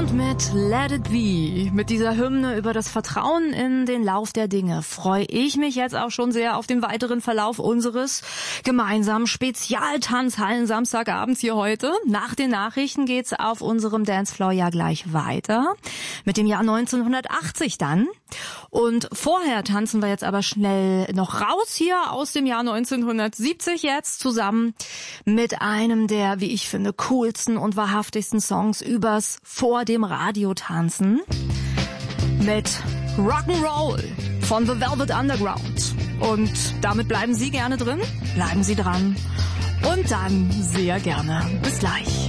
Und mit Let It Be, mit dieser Hymne über das Vertrauen in den Lauf der Dinge, freue ich mich jetzt auch schon sehr auf den weiteren Verlauf unseres gemeinsamen Spezialtanzhallen Samstagabends hier heute. Nach den Nachrichten geht's auf unserem Dancefloor ja gleich weiter. Mit dem Jahr 1980 dann. Und vorher tanzen wir jetzt aber schnell noch raus hier aus dem Jahr 1970 jetzt zusammen mit einem der, wie ich finde, coolsten und wahrhaftigsten Songs übers vor dem Radio tanzen. Mit Rock'n'Roll von The Velvet Underground. Und damit bleiben Sie gerne drin, bleiben Sie dran und dann sehr gerne. Bis gleich.